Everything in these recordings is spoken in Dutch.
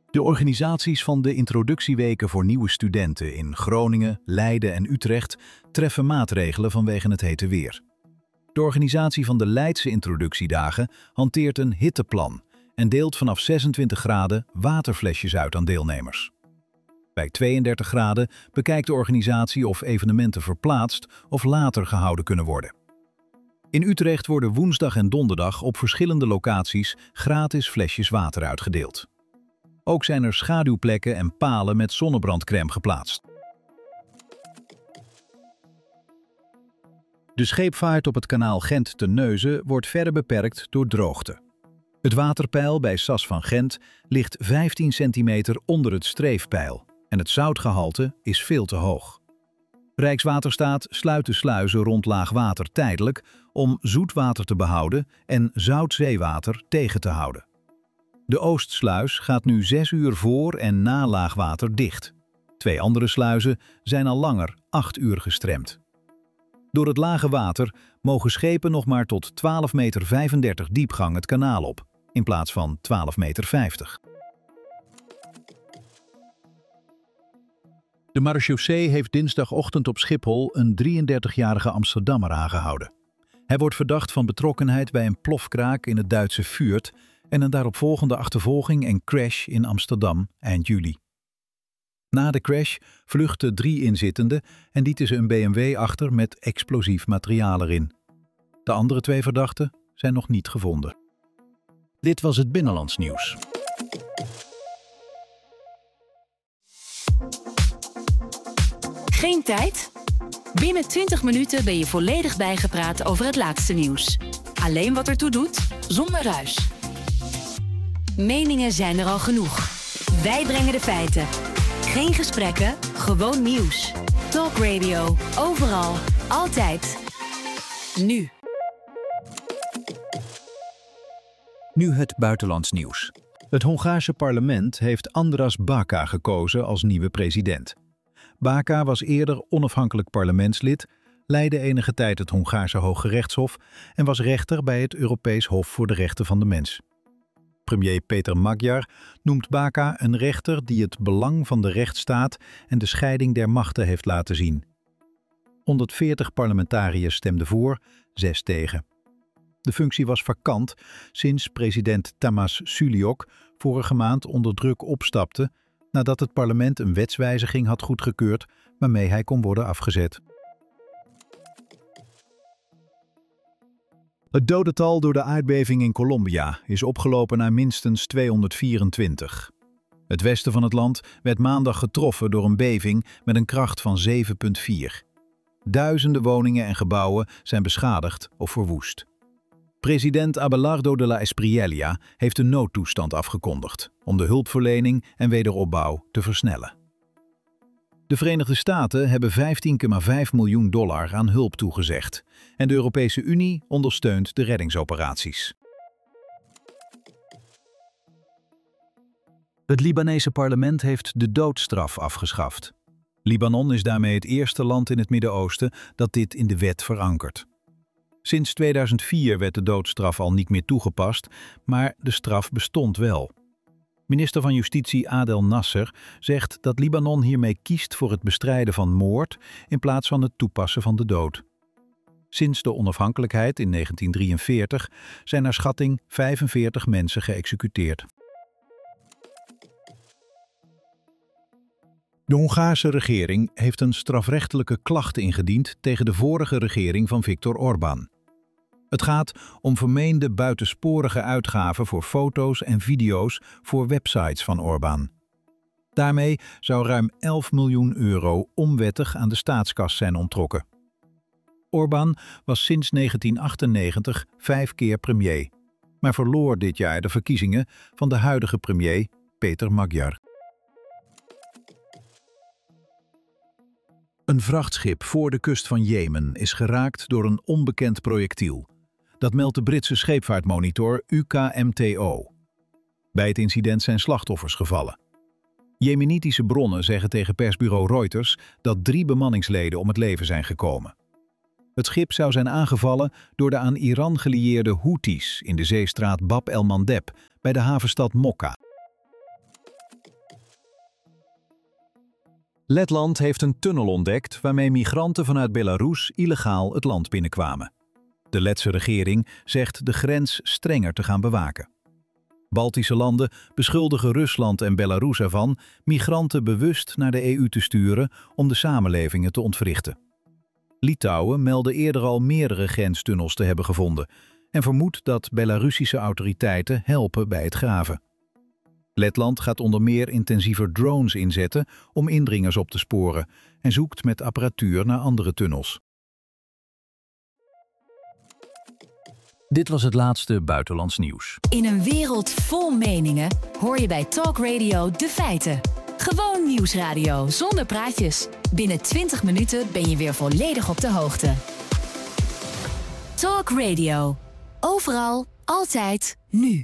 De organisaties van de introductieweken voor nieuwe studenten in Groningen, Leiden en Utrecht treffen maatregelen vanwege het hete weer. De organisatie van de Leidse introductiedagen hanteert een hitteplan en deelt vanaf 26 graden waterflesjes uit aan deelnemers. Bij 32 graden bekijkt de organisatie of evenementen verplaatst of later gehouden kunnen worden. In Utrecht worden woensdag en donderdag op verschillende locaties gratis flesjes water uitgedeeld. Ook zijn er schaduwplekken en palen met zonnebrandcrème geplaatst. De scheepvaart op het kanaal Gent-Terneuzen wordt verder beperkt door droogte. Het waterpeil bij Sas van Gent ligt 15 centimeter onder het streefpeil en het zoutgehalte is veel te hoog. Rijkswaterstaat sluit de sluizen rond laagwater tijdelijk om zoetwater te behouden en zoutzeewater tegen te houden. De Oostsluis gaat nu 6 uur voor en na laagwater dicht. 2 andere sluizen zijn al langer 8 uur gestremd. Door het lage water mogen schepen nog maar tot 12,35 meter diepgang het kanaal op, in plaats van 12,50 meter. De marechaussee heeft dinsdagochtend op Schiphol een 33-jarige Amsterdammer aangehouden. Hij wordt verdacht van betrokkenheid bij een plofkraak in het Duitse Fürth en een daaropvolgende achtervolging en crash in Amsterdam eind juli. Na de crash vluchtten 3 inzittenden en lieten ze een BMW achter met explosief materiaal erin. De andere 2 verdachten zijn nog niet gevonden. Dit was het Binnenlands Nieuws. Geen tijd? Binnen 20 minuten ben je volledig bijgepraat over het laatste nieuws. Alleen wat ertoe doet, zonder ruis. Meningen zijn er al genoeg. Wij brengen de feiten. Geen gesprekken, gewoon nieuws. Talk Radio, overal, altijd. Nu. Nu het buitenlands nieuws. Het Hongaarse parlement heeft Andras Baka gekozen als nieuwe president. Baka was eerder onafhankelijk parlementslid, leidde enige tijd het Hongaarse Hoge Rechtshof en was rechter bij het Europees Hof voor de Rechten van de Mens. Premier Peter Magyar noemt Baka een rechter die het belang van de rechtsstaat en de scheiding der machten heeft laten zien. 140 parlementariërs stemden voor, 6 tegen. De functie was vakant sinds president Tamás Suliok vorige maand onder druk opstapte nadat het parlement een wetswijziging had goedgekeurd waarmee hij kon worden afgezet. Het dodental door de aardbeving in Colombia is opgelopen naar minstens 224. Het westen van het land werd maandag getroffen door een beving met een kracht van 7,4. Duizenden woningen en gebouwen zijn beschadigd of verwoest. President Abelardo de la Espriella heeft een noodtoestand afgekondigd om de hulpverlening en wederopbouw te versnellen. De Verenigde Staten hebben $15,5 miljoen aan hulp toegezegd en de Europese Unie ondersteunt de reddingsoperaties. Het Libanese parlement heeft de doodstraf afgeschaft. Libanon is daarmee het eerste land in het Midden-Oosten dat dit in de wet verankert. Sinds 2004 werd de doodstraf al niet meer toegepast, maar de straf bestond wel. Minister van Justitie Adel Nasser zegt dat Libanon hiermee kiest voor het bestrijden van moord in plaats van het toepassen van de dood. Sinds de onafhankelijkheid in 1943 zijn naar schatting 45 mensen geëxecuteerd. De Hongaarse regering heeft een strafrechtelijke klacht ingediend tegen de vorige regering van Viktor Orbán. Het gaat om vermeende buitensporige uitgaven voor foto's en video's voor websites van Orbán. Daarmee zou ruim €11 miljoen onwettig aan de staatskas zijn onttrokken. Orbán was sinds 1998 5 keer premier, maar verloor dit jaar de verkiezingen van de huidige premier Peter Magyar. Een vrachtschip voor de kust van Jemen is geraakt door een onbekend projectiel. Dat meldt de Britse scheepvaartmonitor UKMTO. Bij het incident zijn slachtoffers gevallen. Jemenitische bronnen zeggen tegen persbureau Reuters dat 3 bemanningsleden om het leven zijn gekomen. Het schip zou zijn aangevallen door de aan Iran gelieerde Houthis in de zeestraat Bab el-Mandeb bij de havenstad Mokka. Letland heeft een tunnel ontdekt waarmee migranten vanuit Belarus illegaal het land binnenkwamen. De Letse regering zegt de grens strenger te gaan bewaken. Baltische landen beschuldigen Rusland en Belarus ervan migranten bewust naar de EU te sturen om de samenlevingen te ontwrichten. Litouwen meldde eerder al meerdere grenstunnels te hebben gevonden en vermoedt dat Belarusische autoriteiten helpen bij het graven. Letland gaat onder meer intensiever drones inzetten om indringers op te sporen en zoekt met apparatuur naar andere tunnels. Dit was het laatste buitenlands nieuws. In een wereld vol meningen hoor je bij Talk Radio de feiten. Gewoon nieuwsradio zonder praatjes. Binnen 20 minuten ben je weer volledig op de hoogte. Talk Radio. Overal, altijd, nu.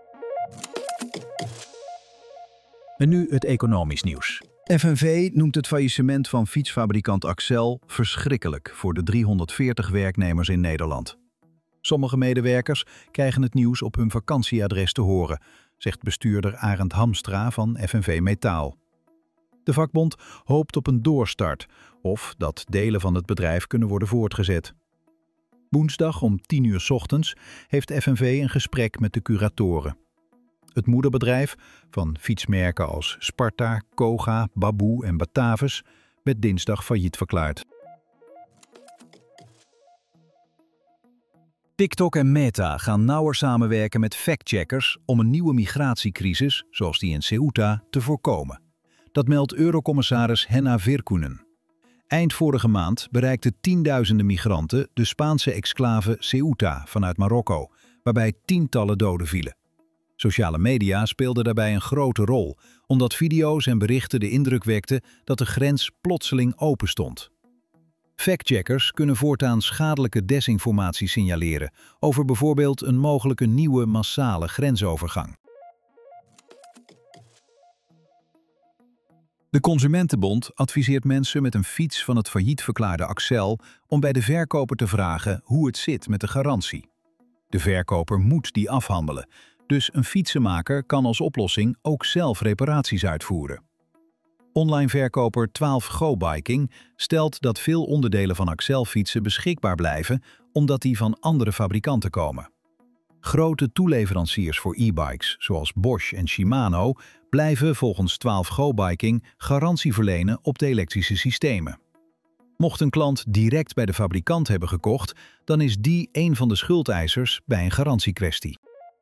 En nu het economisch nieuws. FNV noemt het faillissement van fietsfabrikant Accel verschrikkelijk voor de 340 werknemers in Nederland. Sommige medewerkers krijgen het nieuws op hun vakantieadres te horen, zegt bestuurder Arend Hamstra van FNV Metaal. De vakbond hoopt op een doorstart of dat delen van het bedrijf kunnen worden voortgezet. Woensdag om 10:00 ochtends heeft FNV een gesprek met de curatoren. Het moederbedrijf van fietsmerken als Sparta, Koga, Baboe en Batavus werd dinsdag failliet verklaard. TikTok en Meta gaan nauwer samenwerken met factcheckers om een nieuwe migratiecrisis, zoals die in Ceuta, te voorkomen. Dat meldt Eurocommissaris Henna Virkkunen. Eind vorige maand bereikten tienduizenden migranten de Spaanse exclave Ceuta vanuit Marokko, waarbij tientallen doden vielen. Sociale media speelden daarbij een grote rol, omdat video's en berichten de indruk wekten dat de grens plotseling open stond. Factcheckers kunnen voortaan schadelijke desinformatie signaleren over bijvoorbeeld een mogelijke nieuwe massale grensovergang. De Consumentenbond adviseert mensen met een fiets van het failliet verklaarde Accel om bij de verkoper te vragen hoe het zit met de garantie. De verkoper moet die afhandelen, dus een fietsenmaker kan als oplossing ook zelf reparaties uitvoeren. Online verkoper 12 Go Biking stelt dat veel onderdelen van Accel-fietsen beschikbaar blijven omdat die van andere fabrikanten komen. Grote toeleveranciers voor e-bikes, zoals Bosch en Shimano, blijven volgens 12 Go Biking garantie verlenen op de elektrische systemen. Mocht een klant direct bij de fabrikant hebben gekocht, dan is die een van de schuldeisers bij een garantiekwestie.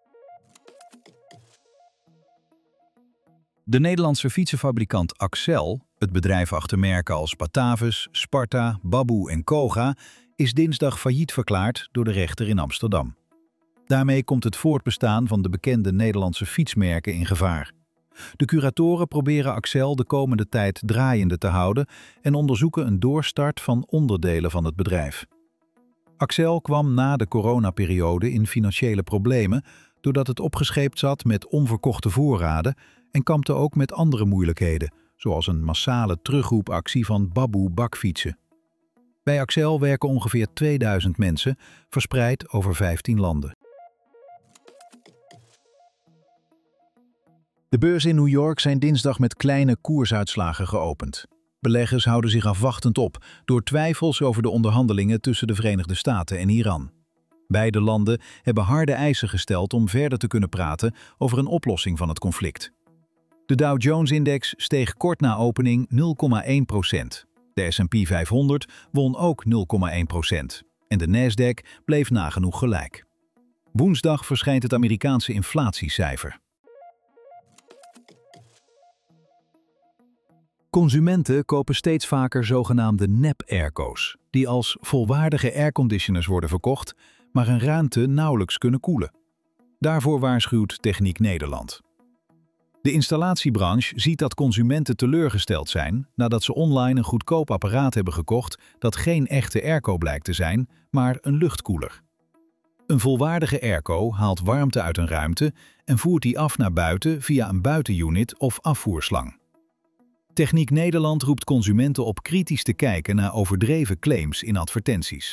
De Nederlandse fietsenfabrikant Accel, het bedrijf achter merken als Batavus, Sparta, Baboe en Koga, is dinsdag failliet verklaard door de rechter in Amsterdam. Daarmee komt het voortbestaan van de bekende Nederlandse fietsmerken in gevaar. De curatoren proberen Accel de komende tijd draaiende te houden en onderzoeken een doorstart van onderdelen van het bedrijf. Accel kwam na de coronaperiode in financiële problemen doordat het opgescheept zat met onverkochte voorraden en kampte ook met andere moeilijkheden, zoals een massale terugroepactie van Baboe bakfietsen. Bij Accel werken ongeveer 2000 mensen, verspreid over 15 landen. De beurzen in New York zijn dinsdag met kleine koersuitslagen geopend. Beleggers houden zich afwachtend op door twijfels over de onderhandelingen tussen de Verenigde Staten en Iran. Beide landen hebben harde eisen gesteld om verder te kunnen praten over een oplossing van het conflict. De Dow Jones-index steeg kort na opening 0,1%. De S&P 500 won ook 0,1% en de Nasdaq bleef nagenoeg gelijk. Woensdag verschijnt het Amerikaanse inflatiecijfer. Consumenten kopen steeds vaker zogenaamde nep-airco's, die als volwaardige airconditioners worden verkocht, maar een ruimte nauwelijks kunnen koelen. Daarvoor waarschuwt Techniek Nederland. De installatiebranche ziet dat consumenten teleurgesteld zijn nadat ze online een goedkoop apparaat hebben gekocht dat geen echte airco blijkt te zijn, maar een luchtkoeler. Een volwaardige airco haalt warmte uit een ruimte en voert die af naar buiten via een buitenunit of afvoerslang. Techniek Nederland roept consumenten op kritisch te kijken naar overdreven claims in advertenties.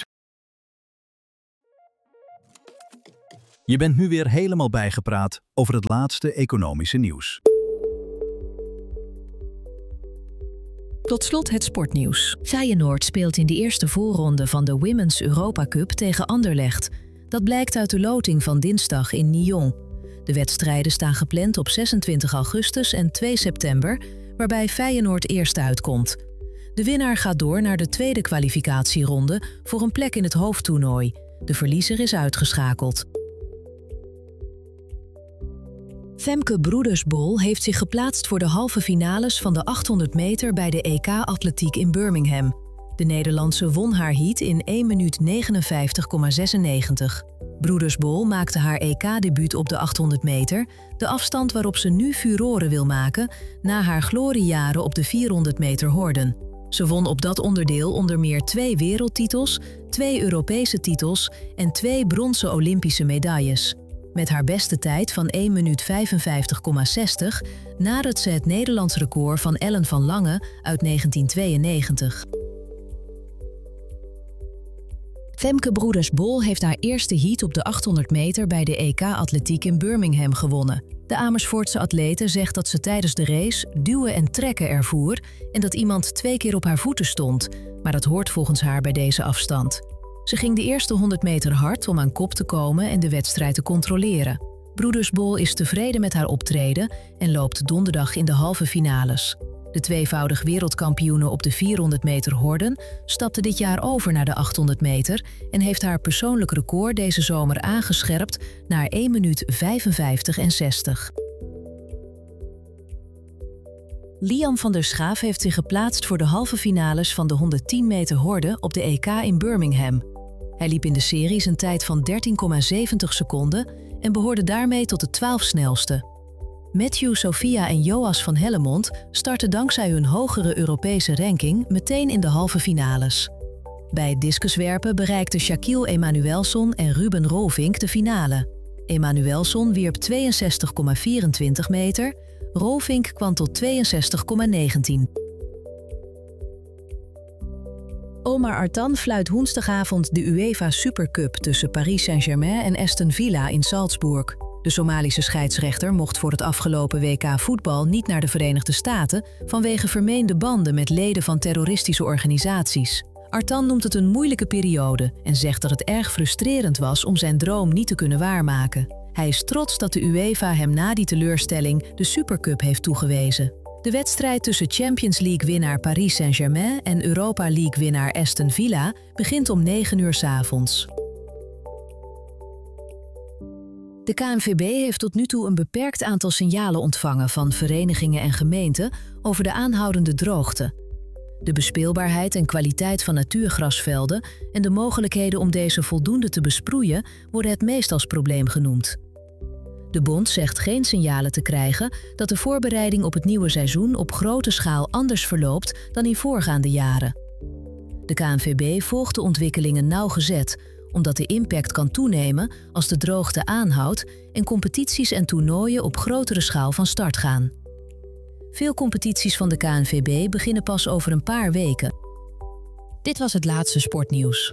Je bent nu weer helemaal bijgepraat over het laatste economische nieuws. Tot slot het sportnieuws. Feyenoord speelt in de eerste voorronde van de Women's Europa Cup tegen Anderlecht. Dat blijkt uit de loting van dinsdag in Nyon. De wedstrijden staan gepland op 26 augustus en 2 september, waarbij Feyenoord eerst uitkomt. De winnaar gaat door naar de tweede kwalificatieronde voor een plek in het hoofdtoernooi. De verliezer is uitgeschakeld. Femke Broedersbol heeft zich geplaatst voor de halve finales van de 800 meter bij de EK Atletiek in Birmingham. De Nederlandse won haar heat in 1 minuut 59,96. Broedersbol maakte haar EK-debuut op de 800 meter, de afstand waarop ze nu furoren wil maken na haar gloriejaren op de 400 meter horden. Ze won op dat onderdeel onder meer 2 wereldtitels, 2 Europese titels en 2 bronzen Olympische medailles. Met haar beste tijd van 1 minuut 55,60 nadert ze het Nederlands record van Ellen van Lange uit 1992. Femke Broedersbol heeft haar eerste heat op de 800 meter bij de EK Atletiek in Birmingham gewonnen. De Amersfoortse atlete zegt dat ze tijdens de race duwen en trekken ervoer en dat iemand 2 keer op haar voeten stond, maar dat hoort volgens haar bij deze afstand. Ze ging de eerste 100 meter hard om aan kop te komen en de wedstrijd te controleren. Broedersbol is tevreden met haar optreden en loopt donderdag in de halve finales. De tweevoudig wereldkampioene op de 400 meter horden stapte dit jaar over naar de 800 meter en heeft haar persoonlijk record deze zomer aangescherpt naar 1 minuut 55,60. Liam van der Schaaf heeft zich geplaatst voor de halve finales van de 110 meter horde op de EK in Birmingham. Hij liep in de series een tijd van 13,70 seconden en behoorde daarmee tot de 12 snelste. Matthew, Sophia en Joas van Hellemond starten dankzij hun hogere Europese ranking meteen in de halve finales. Bij het discuswerpen bereikten Shaquille Emanuelson en Ruben Rolvink de finale. Emanuelson wierp 62,24 meter, Rolvink kwam tot 62,19. Omar Artan fluit woensdagavond de UEFA Supercup tussen Paris Saint-Germain en Aston Villa in Salzburg. De Somalische scheidsrechter mocht voor het afgelopen WK voetbal niet naar de Verenigde Staten vanwege vermeende banden met leden van terroristische organisaties. Artan noemt het een moeilijke periode en zegt dat het erg frustrerend was om zijn droom niet te kunnen waarmaken. Hij is trots dat de UEFA hem na die teleurstelling de Supercup heeft toegewezen. De wedstrijd tussen Champions League-winnaar Paris Saint-Germain en Europa League-winnaar Aston Villa begint om 9 uur 's avonds. De KNVB heeft tot nu toe een beperkt aantal signalen ontvangen van verenigingen en gemeenten over de aanhoudende droogte. De bespeelbaarheid en kwaliteit van natuurgrasvelden en de mogelijkheden om deze voldoende te besproeien worden het meest als probleem genoemd. De bond zegt geen signalen te krijgen dat de voorbereiding op het nieuwe seizoen op grote schaal anders verloopt dan in voorgaande jaren. De KNVB volgt de ontwikkelingen nauwgezet, omdat de impact kan toenemen als de droogte aanhoudt en competities en toernooien op grotere schaal van start gaan. Veel competities van de KNVB beginnen pas over een paar weken. Dit was het laatste sportnieuws.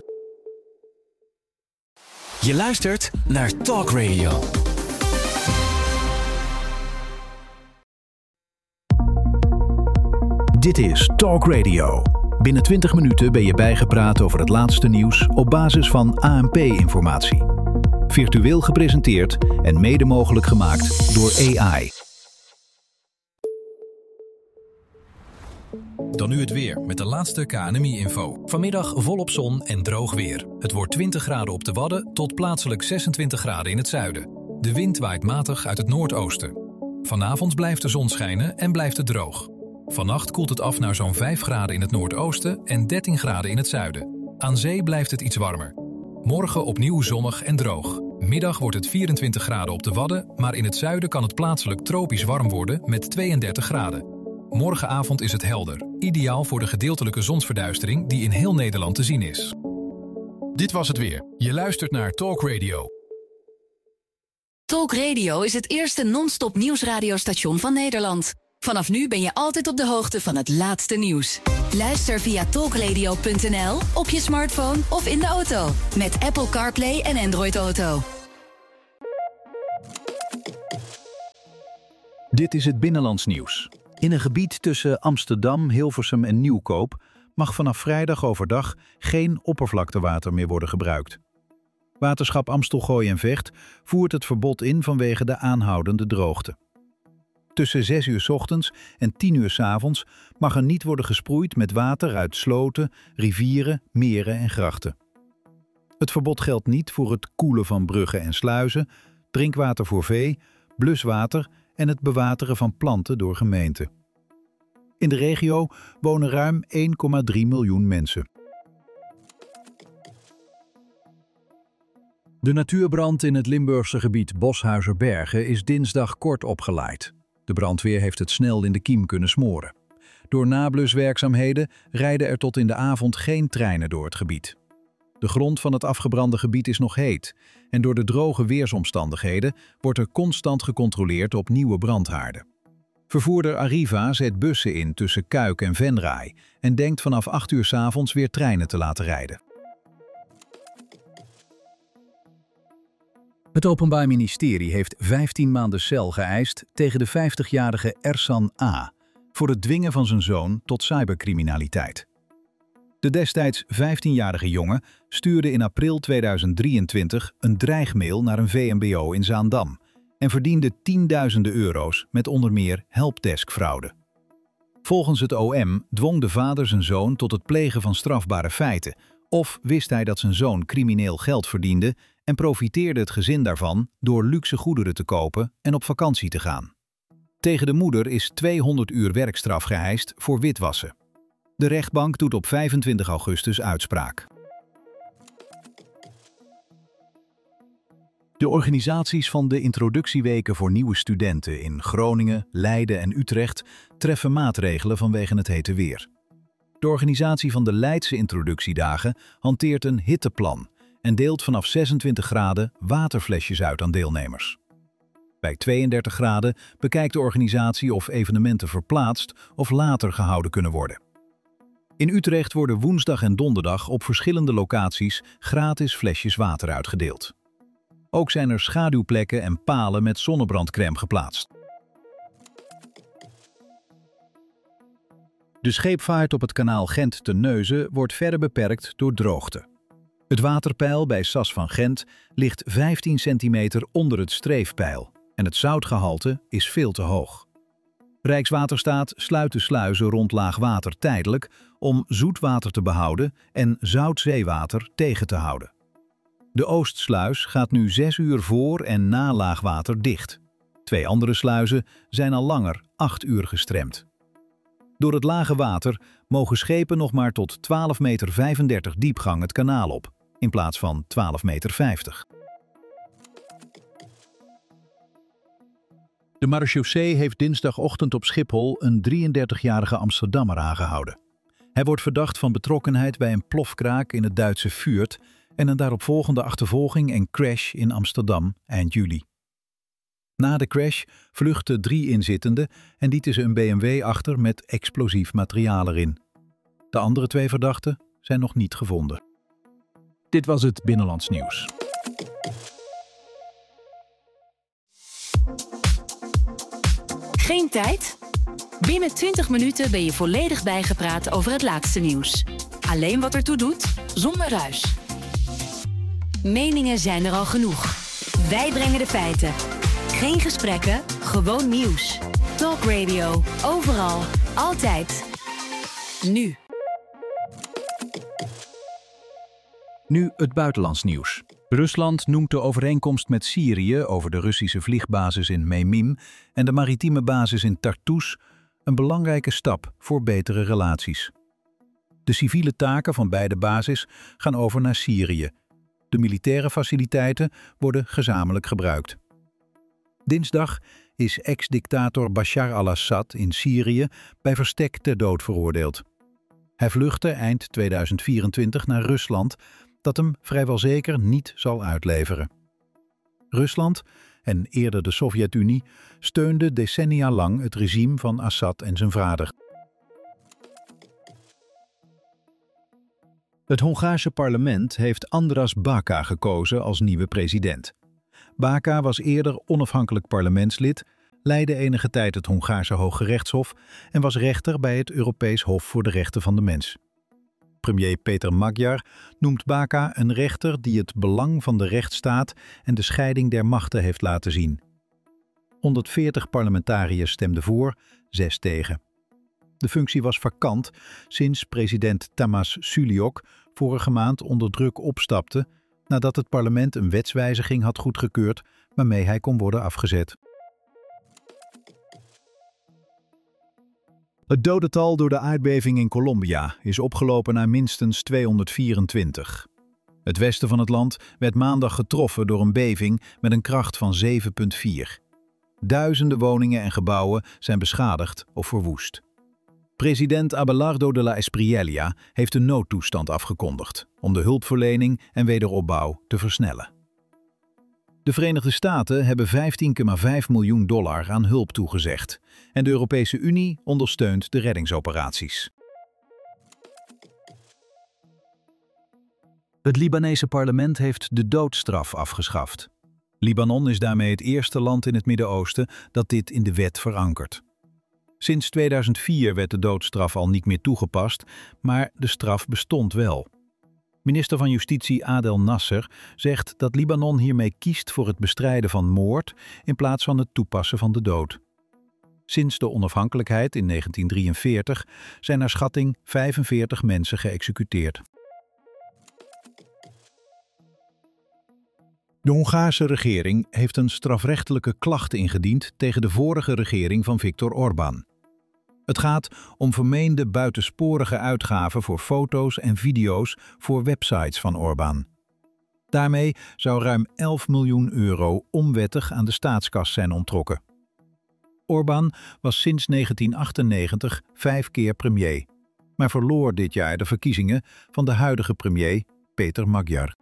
Je luistert naar Talk Radio. Dit is Talk Radio. Binnen 20 minuten ben je bijgepraat over het laatste nieuws op basis van ANP-informatie. Virtueel gepresenteerd en mede mogelijk gemaakt door AI. Dan nu het weer met de laatste KNMI-info. Vanmiddag volop zon en droog weer. Het wordt 20 graden op de Wadden tot plaatselijk 26 graden in het zuiden. De wind waait matig uit het noordoosten. Vanavond blijft de zon schijnen en blijft het droog. Vannacht koelt het af naar zo'n 5 graden in het noordoosten en 13 graden in het zuiden. Aan zee blijft het iets warmer. Morgen opnieuw zonnig en droog. Middag wordt het 24 graden op de Wadden, maar in het zuiden kan het plaatselijk tropisch warm worden met 32 graden. Morgenavond is het helder, ideaal voor de gedeeltelijke zonsverduistering die in heel Nederland te zien is. Dit was het weer. Je luistert naar Talk Radio. Talk Radio is het eerste non-stop nieuwsradiostation van Nederland. Vanaf nu ben je altijd op de hoogte van het laatste nieuws. Luister via talkradio.nl, op je smartphone of in de auto. Met Apple CarPlay en Android Auto. Dit is het Binnenlands nieuws. In een gebied tussen Amsterdam, Hilversum en Nieuwkoop mag vanaf vrijdag overdag geen oppervlaktewater meer worden gebruikt. Waterschap Amstelgooi en Vecht voert het verbod in vanwege de aanhoudende droogte. Tussen 6 uur 's ochtends en 10 uur 's avonds mag er niet worden gesproeid met water uit sloten, rivieren, meren en grachten. Het verbod geldt niet voor het koelen van bruggen en sluizen, drinkwater voor vee, bluswater en het bewateren van planten door gemeenten. In de regio wonen ruim 1,3 miljoen mensen. De natuurbrand in het Limburgse gebied Boshuizerbergen is dinsdag kort opgeleid. De brandweer heeft het snel in de kiem kunnen smoren. Door nabluswerkzaamheden rijden er tot in de avond geen treinen door het gebied. De grond van het afgebrande gebied is nog heet en door de droge weersomstandigheden wordt er constant gecontroleerd op nieuwe brandhaarden. Vervoerder Arriva zet bussen in tussen Kuik en Venray en denkt vanaf 8 uur 's avonds weer treinen te laten rijden. Het Openbaar Ministerie heeft 15 maanden cel geëist tegen de 50-jarige Ersan A. voor het dwingen van zijn zoon tot cybercriminaliteit. De destijds 15-jarige jongen stuurde in april 2023 een dreigmail naar een VMBO in Zaandam en verdiende tienduizenden euro's met onder meer helpdesk-fraude. Volgens het OM dwong de vader zijn zoon tot het plegen van strafbare feiten, of wist hij dat zijn zoon crimineel geld verdiende en profiteerde het gezin daarvan door luxe goederen te kopen en op vakantie te gaan. Tegen de moeder is 200 uur werkstraf geëist voor witwassen. De rechtbank doet op 25 augustus uitspraak. De organisaties van de introductieweken voor nieuwe studenten in Groningen, Leiden en Utrecht treffen maatregelen vanwege het hete weer. De organisatie van de Leidse introductiedagen hanteert een hitteplan en deelt vanaf 26 graden waterflesjes uit aan deelnemers. Bij 32 graden bekijkt de organisatie of evenementen verplaatst of later gehouden kunnen worden. In Utrecht worden woensdag en donderdag op verschillende locaties gratis flesjes water uitgedeeld. Ook zijn er schaduwplekken en palen met zonnebrandcrème geplaatst. De scheepvaart op het kanaal Gent-Terneuzen wordt verder beperkt door droogte. Het waterpeil bij Sas van Gent ligt 15 centimeter onder het streefpeil en het zoutgehalte is veel te hoog. Rijkswaterstaat sluit de sluizen rond laagwater tijdelijk om zoetwater te behouden en zoutzeewater tegen te houden. De Oostsluis gaat nu 6 uur voor en na laagwater dicht. 2 andere sluizen zijn al langer 8 uur gestremd. Door het lage water mogen schepen nog maar tot 12,35 meter diepgang het kanaal op, in plaats van 12,50 meter. De marechaussee heeft dinsdagochtend op Schiphol een 33-jarige Amsterdammer aangehouden. Hij wordt verdacht van betrokkenheid bij een plofkraak in het Duitse Fürth en een daaropvolgende achtervolging en crash in Amsterdam eind juli. Na de crash vluchtten 3 inzittenden en lieten ze een BMW achter met explosief materiaal erin. De andere 2 verdachten zijn nog niet gevonden. Dit was het Binnenlands Nieuws. Geen tijd? Binnen 20 minuten ben je volledig bijgepraat over het laatste nieuws. Alleen wat ertoe doet, zonder ruis. Meningen zijn er al genoeg. Wij brengen de feiten. Geen gesprekken, gewoon nieuws. Talk Radio, overal, altijd. Nu. Nu het buitenlands nieuws. Rusland noemt de overeenkomst met Syrië over de Russische vliegbasis in Memim en de maritieme basis in Tartus een belangrijke stap voor betere relaties. De civiele taken van beide bases gaan over naar Syrië. De militaire faciliteiten worden gezamenlijk gebruikt. Dinsdag is ex-dictator Bashar al-Assad in Syrië bij verstek ter dood veroordeeld. Hij vluchtte eind 2024 naar Rusland, dat hem vrijwel zeker niet zal uitleveren. Rusland, en eerder de Sovjet-Unie, steunde decennia lang het regime van Assad en zijn vader. Het Hongaarse parlement heeft Andras Baka gekozen als nieuwe president. Baka was eerder onafhankelijk parlementslid, leidde enige tijd het Hongaarse Hoge Rechtshof en was rechter bij het Europees Hof voor de Rechten van de Mens. Premier Péter Magyar noemt Baka een rechter die het belang van de rechtsstaat en de scheiding der machten heeft laten zien. 140 parlementariërs stemden voor, 6 tegen. De functie was vakant sinds president Tamás Suliok vorige maand onder druk opstapte nadat het parlement een wetswijziging had goedgekeurd waarmee hij kon worden afgezet. Het dodental door de aardbeving in Colombia is opgelopen naar minstens 224. Het westen van het land werd maandag getroffen door een beving met een kracht van 7,4. Duizenden woningen en gebouwen zijn beschadigd of verwoest. President Abelardo de la Espriella heeft een noodtoestand afgekondigd om de hulpverlening en wederopbouw te versnellen. De Verenigde Staten hebben $15,5 miljoen aan hulp toegezegd en de Europese Unie ondersteunt de reddingsoperaties. Het Libanese parlement heeft de doodstraf afgeschaft. Libanon is daarmee het eerste land in het Midden-Oosten dat dit in de wet verankert. Sinds 2004 werd de doodstraf al niet meer toegepast, maar de straf bestond wel. Minister van Justitie Adel Nasser zegt dat Libanon hiermee kiest voor het bestrijden van moord in plaats van het toepassen van de dood. Sinds de onafhankelijkheid in 1943 zijn naar schatting 45 mensen geëxecuteerd. De Hongaarse regering heeft een strafrechtelijke klacht ingediend tegen de vorige regering van Viktor Orbán. Het gaat om vermeende buitensporige uitgaven voor foto's en video's voor websites van Orbán. Daarmee zou ruim €11 miljoen onwettig aan de staatskas zijn onttrokken. Orbán was sinds 1998 5 keer premier, maar verloor dit jaar de verkiezingen van de huidige premier Péter Magyar.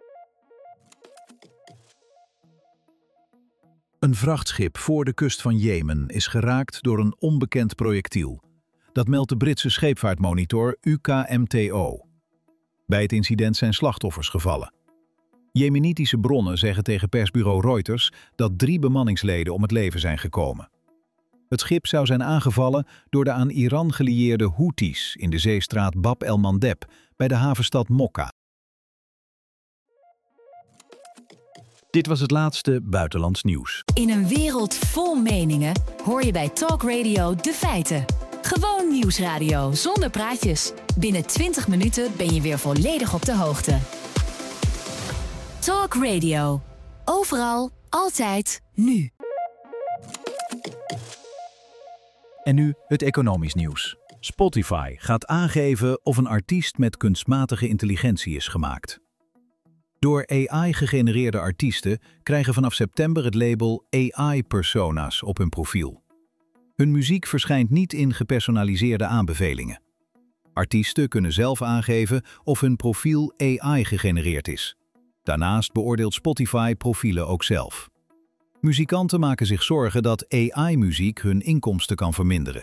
Een vrachtschip voor de kust van Jemen is geraakt door een onbekend projectiel. Dat meldt de Britse scheepvaartmonitor UKMTO. Bij het incident zijn slachtoffers gevallen. Jemenitische bronnen zeggen tegen persbureau Reuters dat 3 bemanningsleden om het leven zijn gekomen. Het schip zou zijn aangevallen door de aan Iran gelieerde Houthis in de zeestraat Bab el-Mandeb bij de havenstad Mokka. Dit was het laatste buitenlands nieuws. In een wereld vol meningen hoor je bij Talk Radio de feiten. Gewoon nieuwsradio zonder praatjes. Binnen 20 minuten ben je weer volledig op de hoogte. Talk Radio. Overal, altijd, nu. En nu het economisch nieuws. Spotify gaat aangeven of een artiest met kunstmatige intelligentie is gemaakt. Door AI gegenereerde artiesten krijgen vanaf september het label AI-persona's op hun profiel. Hun muziek verschijnt niet in gepersonaliseerde aanbevelingen. Artiesten kunnen zelf aangeven of hun profiel AI gegenereerd is. Daarnaast beoordeelt Spotify profielen ook zelf. Muzikanten maken zich zorgen dat AI-muziek hun inkomsten kan verminderen.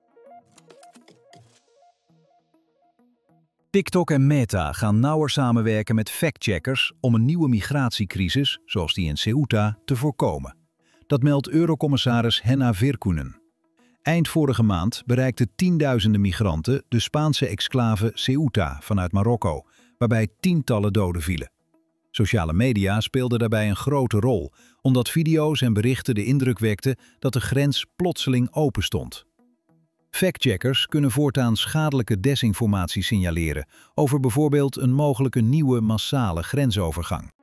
TikTok en Meta gaan nauwer samenwerken met factcheckers om een nieuwe migratiecrisis, zoals die in Ceuta, te voorkomen. Dat meldt Eurocommissaris Henna Virkkunen. Eind vorige maand bereikten tienduizenden migranten de Spaanse exclave Ceuta vanuit Marokko, waarbij tientallen doden vielen. Sociale media speelden daarbij een grote rol, omdat video's en berichten de indruk wekten dat de grens plotseling open stond. Factcheckers kunnen voortaan schadelijke desinformatie signaleren over bijvoorbeeld een mogelijke nieuwe massale grensovergang.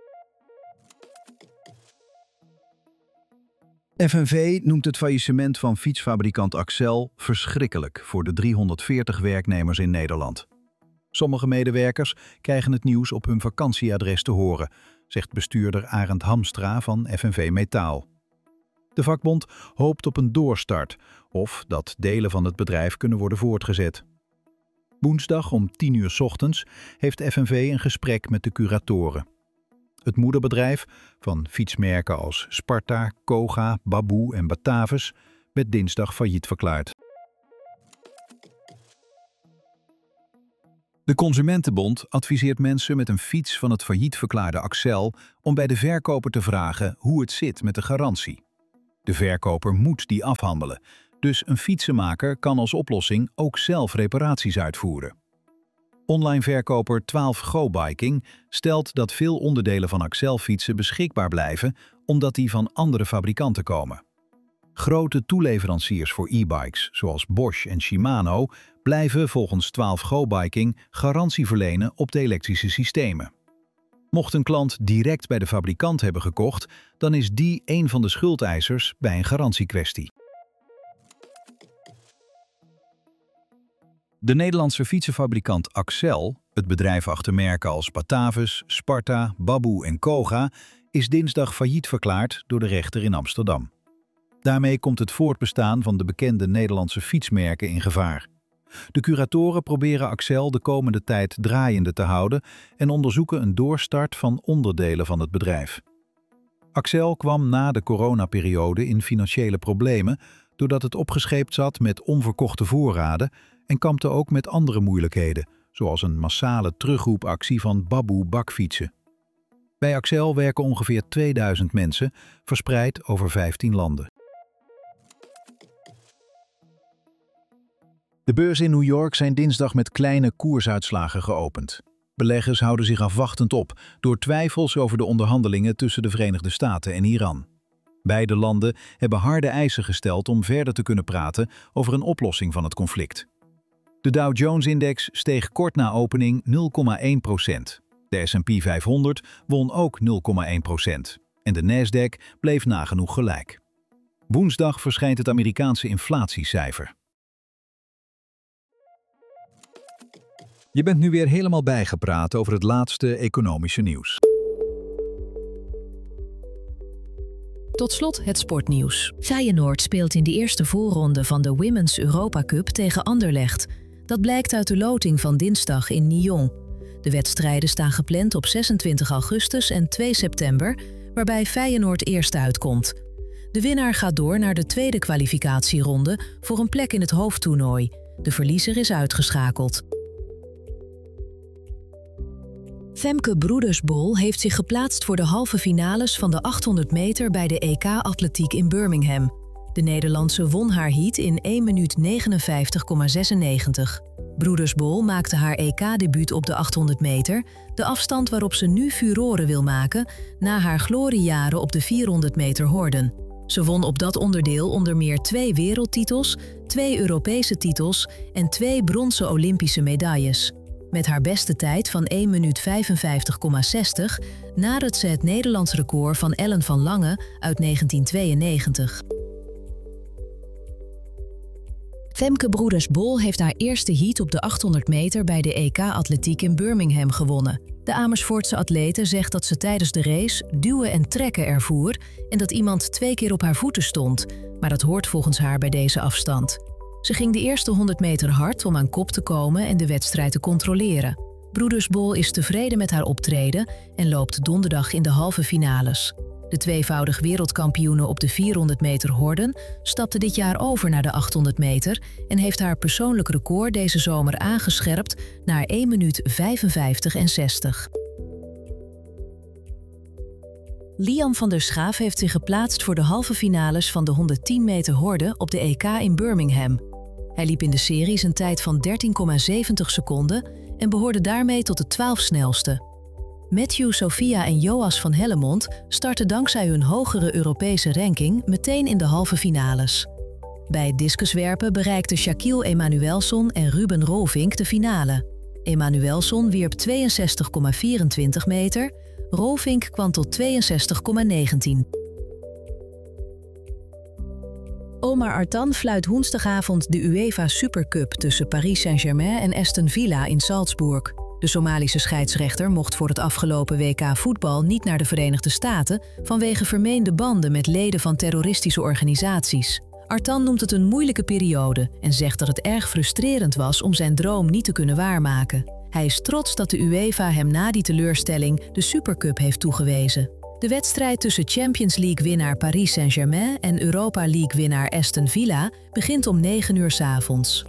FNV noemt het faillissement van fietsfabrikant Accel verschrikkelijk voor de 340 werknemers in Nederland. Sommige medewerkers krijgen het nieuws op hun vakantieadres te horen, zegt bestuurder Arend Hamstra van FNV Metaal. De vakbond hoopt op een doorstart of dat delen van het bedrijf kunnen worden voortgezet. Woensdag om 10:00 ochtends heeft FNV een gesprek met de curatoren. Het moederbedrijf van fietsmerken als Sparta, Koga, Baboe en Batavus werd dinsdag failliet verklaard. De Consumentenbond adviseert mensen met een fiets van het failliet verklaarde Accel om bij de verkoper te vragen hoe het zit met de garantie. De verkoper moet die afhandelen, dus een fietsenmaker kan als oplossing ook zelf reparaties uitvoeren. Online verkoper 12Go Biking stelt dat veel onderdelen van Accel-fietsen beschikbaar blijven omdat die van andere fabrikanten komen. Grote toeleveranciers voor e-bikes, zoals Bosch en Shimano, blijven volgens 12Go Biking garantie verlenen op de elektrische systemen. Mocht een klant direct bij de fabrikant hebben gekocht, dan is die een van de schuldeisers bij een garantiekwestie. De Nederlandse fietsenfabrikant Accel, het bedrijf achter merken als Batavus, Sparta, Babboe en Koga, is dinsdag failliet verklaard door de rechter in Amsterdam. Daarmee komt het voortbestaan van de bekende Nederlandse fietsmerken in gevaar. De curatoren proberen Accel de komende tijd draaiende te houden en onderzoeken een doorstart van onderdelen van het bedrijf. Accel kwam na de coronaperiode in financiële problemen doordat het opgescheept zat met onverkochte voorraden en kampte ook met andere moeilijkheden, zoals een massale terugroepactie van Babboe bakfietsen. Bij Accel werken ongeveer 2000 mensen, verspreid over 15 landen. De beurzen in New York zijn dinsdag met kleine koersuitslagen geopend. Beleggers houden zich afwachtend op door twijfels over de onderhandelingen tussen de Verenigde Staten en Iran. Beide landen hebben harde eisen gesteld om verder te kunnen praten over een oplossing van het conflict. De Dow Jones-index steeg kort na opening 0,1%. De S&P 500 won ook 0,1% en de Nasdaq bleef nagenoeg gelijk. Woensdag verschijnt het Amerikaanse inflatiecijfer. Je bent nu weer helemaal bijgepraat over het laatste economische nieuws. Tot slot het sportnieuws. Feyenoord speelt in de eerste voorronde van de Women's Europa Cup tegen Anderlecht. Dat blijkt uit de loting van dinsdag in Nyon. De wedstrijden staan gepland op 26 augustus en 2 september, waarbij Feyenoord eerst uitkomt. De winnaar gaat door naar de tweede kwalificatieronde voor een plek in het hoofdtoernooi. De verliezer is uitgeschakeld. Femke Broedersbol heeft zich geplaatst voor de halve finales van de 800 meter bij de EK Atletiek in Birmingham. De Nederlandse won haar heat in 1 minuut 59,96. Broedersbol maakte haar EK-debuut op de 800 meter, de afstand waarop ze nu furoren wil maken na haar gloriejaren op de 400 meter horden. Ze won op dat onderdeel onder meer 2 wereldtitels, 2 Europese titels en 2 bronzen Olympische medailles. Met haar beste tijd van 1 minuut 55,60 nadert ze het Nederlands record van Ellen van Lange uit 1992. Femke Broedersbol heeft haar eerste heat op de 800 meter bij de EK Atletiek in Birmingham gewonnen. De Amersfoortse atlete zegt dat ze tijdens de race duwen en trekken ervoer en dat iemand 2 keer op haar voeten stond, maar dat hoort volgens haar bij deze afstand. Ze ging de eerste 100 meter hard om aan kop te komen en de wedstrijd te controleren. Broedersbol is tevreden met haar optreden en loopt donderdag in de halve finales. De tweevoudig wereldkampioene op de 400 meter horden stapte dit jaar over naar de 800 meter en heeft haar persoonlijk record deze zomer aangescherpt naar 1 minuut 55,60. Liam van der Schaaf heeft zich geplaatst voor de halve finales van de 110 meter horde op de EK in Birmingham. Hij liep in de series een tijd van 13,70 seconden en behoorde daarmee tot de 12 snelste. Matthew, Sophia en Joas van Hellemond starten dankzij hun hogere Europese ranking meteen in de halve finales. Bij het discuswerpen bereikten Shaquille Emanuelson en Ruben Rolfink de finale. Emanuelson wierp 62,24 meter, Rolfink kwam tot 62,19. Omar Artan fluit woensdagavond de UEFA Supercup tussen Paris Saint-Germain en Aston Villa in Salzburg. De Somalische scheidsrechter mocht voor het afgelopen WK voetbal niet naar de Verenigde Staten vanwege vermeende banden met leden van terroristische organisaties. Artan noemt het een moeilijke periode en zegt dat het erg frustrerend was om zijn droom niet te kunnen waarmaken. Hij is trots dat de UEFA hem na die teleurstelling de Supercup heeft toegewezen. De wedstrijd tussen Champions League-winnaar Paris Saint-Germain en Europa League-winnaar Aston Villa begint om 9 uur 's avonds.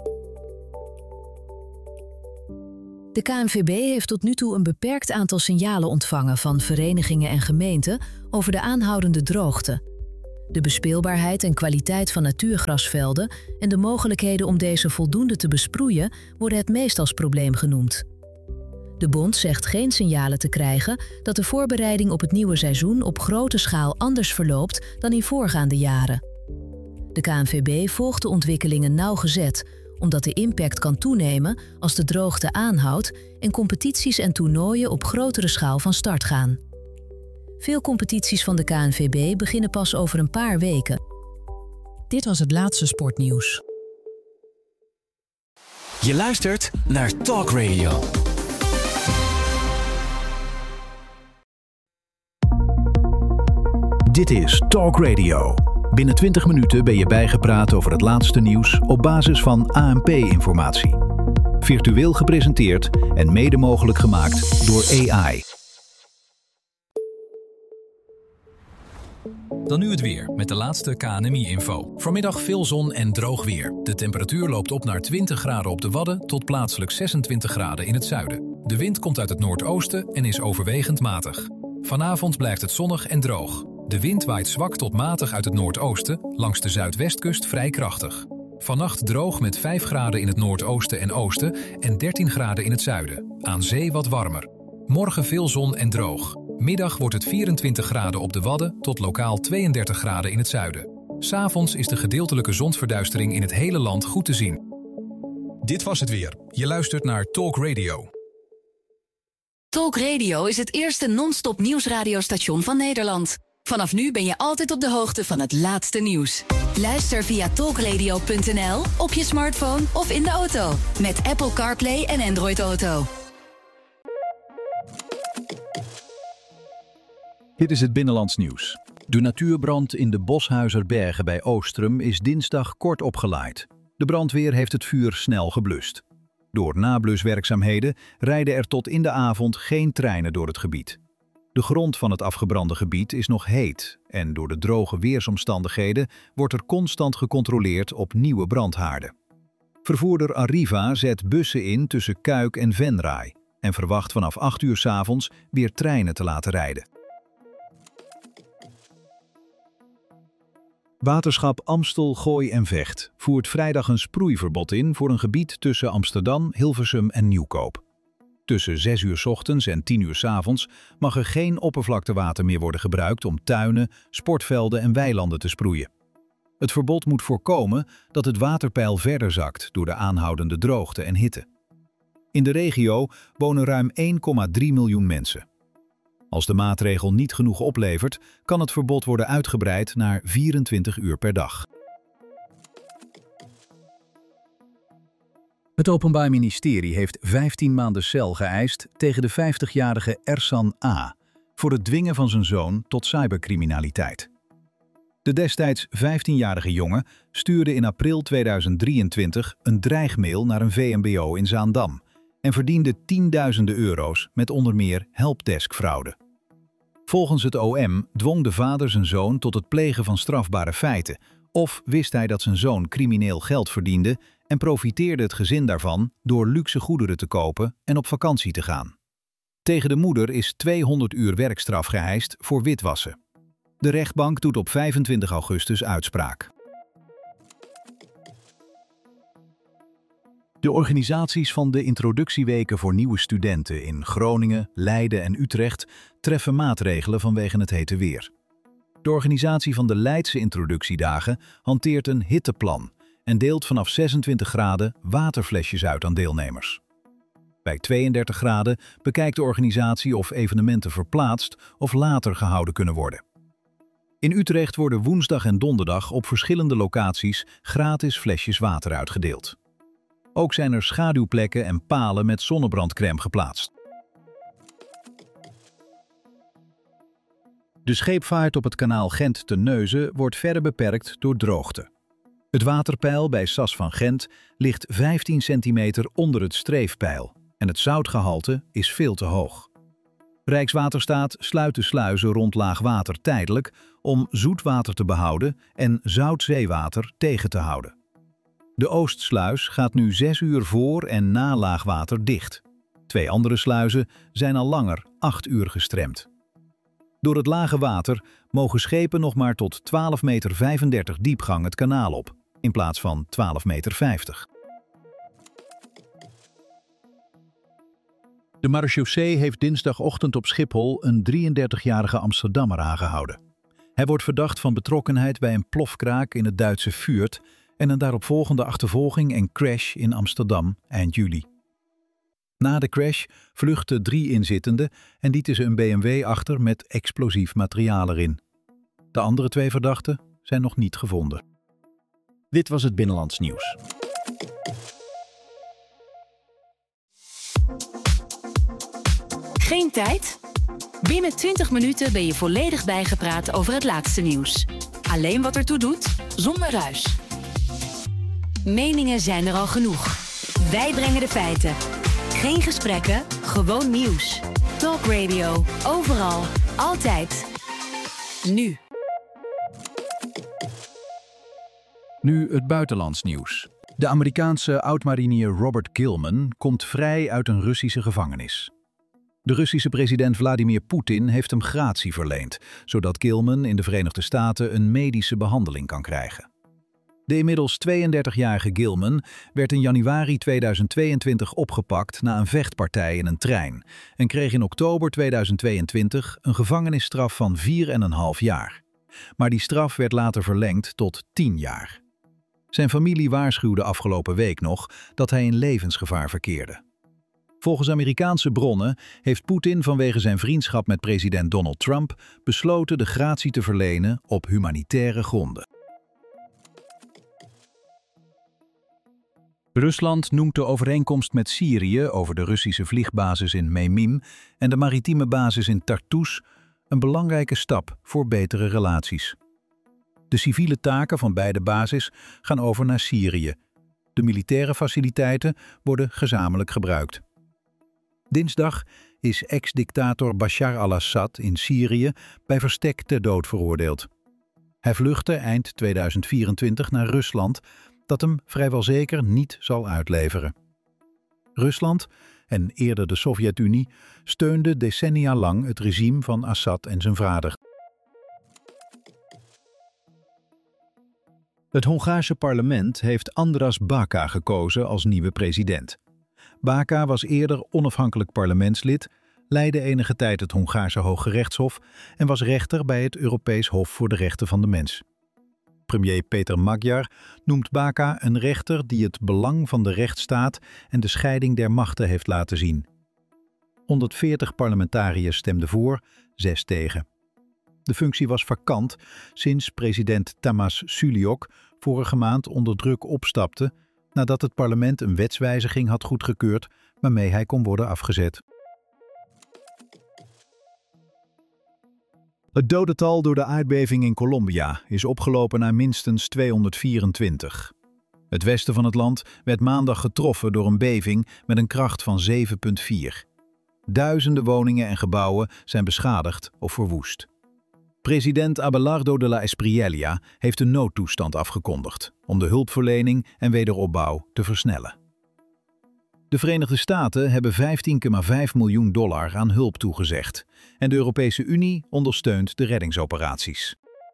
De KNVB heeft tot nu toe een beperkt aantal signalen ontvangen van verenigingen en gemeenten over de aanhoudende droogte. De bespeelbaarheid en kwaliteit van natuurgrasvelden en de mogelijkheden om deze voldoende te besproeien worden het meest als probleem genoemd. De bond zegt geen signalen te krijgen dat de voorbereiding op het nieuwe seizoen op grote schaal anders verloopt dan in voorgaande jaren. De KNVB volgt de ontwikkelingen nauwgezet, omdat de impact kan toenemen als de droogte aanhoudt en competities en toernooien op grotere schaal van start gaan. Veel competities van de KNVB beginnen pas over een paar weken. Dit was het laatste sportnieuws. Je luistert naar Talk Radio. Dit is Talk Radio. Binnen 20 minuten ben je bijgepraat over het laatste nieuws op basis van ANP-informatie. Virtueel gepresenteerd en mede mogelijk gemaakt door AI. Dan nu het weer met de laatste KNMI-info. Vanmiddag veel zon en droog weer. De temperatuur loopt op naar 20 graden op de Wadden tot plaatselijk 26 graden in het zuiden. De wind komt uit het noordoosten en is overwegend matig. Vanavond blijft het zonnig en droog. De wind waait zwak tot matig uit het noordoosten, langs de zuidwestkust vrij krachtig. Vannacht droog met 5 graden in het noordoosten en oosten en 13 graden in het zuiden. Aan zee wat warmer. Morgen veel zon en droog. Middag wordt het 24 graden op de Wadden tot lokaal 32 graden in het zuiden. 'S Avonds is de gedeeltelijke zonsverduistering in het hele land goed te zien. Dit was het weer. Je luistert naar Talk Radio. Talk Radio is het eerste non-stop nieuwsradiostation van Nederland. Vanaf nu ben je altijd op de hoogte van het laatste nieuws. Luister via talkradio.nl, op je smartphone of in de auto. Met Apple CarPlay en Android Auto. Dit is het Binnenlands nieuws. De natuurbrand in de Boshuizerbergen bij Oostrum is dinsdag kort opgelaaid. De brandweer heeft het vuur snel geblust. Door nabluswerkzaamheden rijden er tot in de avond geen treinen door het gebied. De grond van het afgebrande gebied is nog heet en door de droge weersomstandigheden wordt er constant gecontroleerd op nieuwe brandhaarden. Vervoerder Arriva zet bussen in tussen Kuik en Venray en verwacht vanaf 8 uur 's avonds weer treinen te laten rijden. Waterschap Amstel, Gooi en Vecht voert vrijdag een sproeiverbod in voor een gebied tussen Amsterdam, Hilversum en Nieuwkoop. Tussen 6 uur 's ochtends en 10 uur 's avonds mag er geen oppervlaktewater meer worden gebruikt om tuinen, sportvelden en weilanden te sproeien. Het verbod moet voorkomen dat het waterpeil verder zakt door de aanhoudende droogte en hitte. In de regio wonen ruim 1,3 miljoen mensen. Als de maatregel niet genoeg oplevert, kan het verbod worden uitgebreid naar 24 uur per dag. Het Openbaar Ministerie heeft 15 maanden cel geëist tegen de 50-jarige Ersan A. voor het dwingen van zijn zoon tot cybercriminaliteit. De destijds 15-jarige jongen stuurde in april 2023 een dreigmail naar een VMBO in Zaandam en verdiende tienduizenden euro's met onder meer helpdeskfraude. Volgens het OM dwong de vader zijn zoon tot het plegen van strafbare feiten, of wist hij dat zijn zoon crimineel geld verdiende en profiteerde het gezin daarvan door luxe goederen te kopen en op vakantie te gaan. Tegen de moeder is 200 uur werkstraf geëist voor witwassen. De rechtbank doet op 25 augustus uitspraak. De organisaties van de introductieweken voor nieuwe studenten in Groningen, Leiden en Utrecht treffen maatregelen vanwege het hete weer. De organisatie van de Leidse introductiedagen hanteert een hitteplan en deelt vanaf 26 graden waterflesjes uit aan deelnemers. Bij 32 graden bekijkt de organisatie of evenementen verplaatst of later gehouden kunnen worden. In Utrecht worden woensdag en donderdag op verschillende locaties gratis flesjes water uitgedeeld. Ook zijn er schaduwplekken en palen met zonnebrandcrème geplaatst. De scheepvaart op het kanaal Gent-Terneuzen wordt verder beperkt door droogte. Het waterpeil bij Sas van Gent ligt 15 centimeter onder het streefpeil en het zoutgehalte is veel te hoog. Rijkswaterstaat sluit de sluizen rond laagwater tijdelijk om zoetwater te behouden en zoutzeewater tegen te houden. De Oostsluis gaat nu 6 uur voor en na laagwater dicht. 2 andere sluizen zijn al langer 8 uur gestremd. Door het lage water mogen schepen nog maar tot 12,35 meter diepgang het kanaal op, in plaats van 12,50 meter. De marechaussee heeft dinsdagochtend op Schiphol een 33-jarige Amsterdammer aangehouden. Hij wordt verdacht van betrokkenheid bij een plofkraak in het Duitse Fürth en een daaropvolgende achtervolging en crash in Amsterdam eind juli. Na de crash vluchtten 3 inzittenden en lieten ze een BMW achter met explosief materiaal erin. De andere 2 verdachten zijn nog niet gevonden. Dit was het Binnenlands Nieuws. Geen tijd? Binnen 20 minuten ben je volledig bijgepraat over het laatste nieuws. Alleen wat ertoe doet, zonder ruis. Meningen zijn er al genoeg. Wij brengen de feiten. Geen gesprekken, gewoon nieuws. Talk Radio, overal, altijd. Nu. Nu het buitenlands nieuws. De Amerikaanse oud-marinier Robert Gilman komt vrij uit een Russische gevangenis. De Russische president Vladimir Poetin heeft hem gratie verleend, zodat Gilman in de Verenigde Staten een medische behandeling kan krijgen. De inmiddels 32-jarige Gilman werd in januari 2022 opgepakt na een vechtpartij in een trein en kreeg in oktober 2022 een gevangenisstraf van 4,5 jaar. Maar die straf werd later verlengd tot 10 jaar. Zijn familie waarschuwde afgelopen week nog dat hij in levensgevaar verkeerde. Volgens Amerikaanse bronnen heeft Poetin vanwege zijn vriendschap met president Donald Trump besloten de gratie te verlenen op humanitaire gronden. Rusland noemt de overeenkomst met Syrië over de Russische vliegbasis in Memim en de maritieme basis in Tartus een belangrijke stap voor betere relaties. De civiele taken van beide bases gaan over naar Syrië. De militaire faciliteiten worden gezamenlijk gebruikt. Dinsdag is ex-dictator Bashar al-Assad in Syrië bij verstek ter dood veroordeeld. Hij vluchtte eind 2024 naar Rusland, dat hem vrijwel zeker niet zal uitleveren. Rusland, en eerder de Sovjet-Unie, steunde decennia lang het regime van Assad en zijn vader. Het Hongaarse parlement heeft Andras Baka gekozen als nieuwe president. Baka was eerder onafhankelijk parlementslid, leidde enige tijd het Hongaarse Hooggerechtshof en was rechter bij het Europees Hof voor de Rechten van de Mens. Premier Péter Magyar noemt Baka een rechter die het belang van de rechtsstaat en de scheiding der machten heeft laten zien. 140 parlementariërs stemden voor, 6 tegen. De functie was vakant sinds president Tamás Suliok vorige maand onder druk opstapte nadat het parlement een wetswijziging had goedgekeurd waarmee hij kon worden afgezet. Het dodental door de aardbeving in Colombia is opgelopen naar minstens 224. Het westen van het land werd maandag getroffen door een beving met een kracht van 7,4. Duizenden woningen en gebouwen zijn beschadigd of verwoest. President Abelardo de la Espriella heeft een noodtoestand afgekondigd om de hulpverlening en wederopbouw te versnellen. De Verenigde Staten hebben $15,5 miljoen aan hulp toegezegd en de Europese Unie ondersteunt de reddingsoperaties.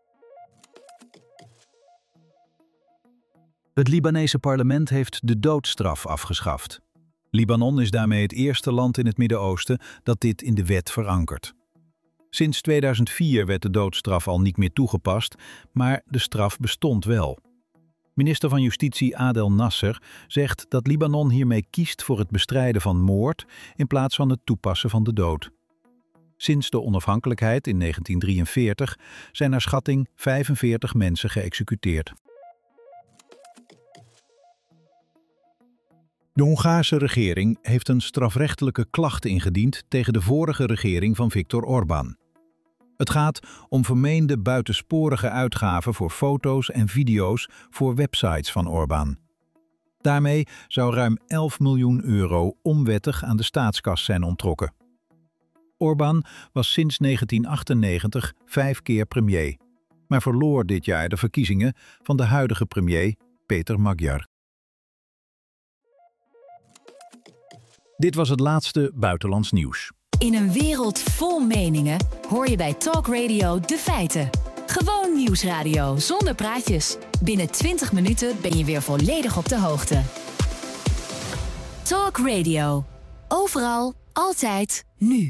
Het Libanese parlement heeft de doodstraf afgeschaft. Libanon is daarmee het eerste land in het Midden-Oosten dat dit in de wet verankert. Sinds 2004 werd de doodstraf al niet meer toegepast, maar de straf bestond wel. Minister van Justitie Adel Nasser zegt dat Libanon hiermee kiest voor het bestrijden van moord in plaats van het toepassen van de dood. Sinds de onafhankelijkheid in 1943 zijn naar schatting 45 mensen geëxecuteerd. De Hongaarse regering heeft een strafrechtelijke klacht ingediend tegen de vorige regering van Viktor Orbán. Het gaat om vermeende buitensporige uitgaven voor foto's en video's voor websites van Orbán. Daarmee zou ruim €11 miljoen onwettig aan de staatskas zijn onttrokken. Orbán was sinds 1998 5 keer premier, maar verloor dit jaar de verkiezingen van de huidige premier Péter Magyar. Dit was het laatste buitenlands nieuws. In een wereld vol meningen hoor je bij Talk Radio de feiten. Gewoon nieuwsradio zonder praatjes. Binnen 20 minuten ben je weer volledig op de hoogte. Talk Radio. Overal, altijd, nu.